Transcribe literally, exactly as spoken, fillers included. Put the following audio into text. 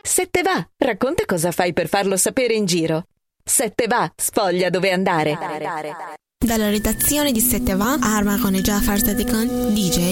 Se te va, racconta cosa fai per farlo sapere in giro. Se te va, sfoglia dove andare. Dalla redazione di Se te va, Arma con Jafar Sadekan, D J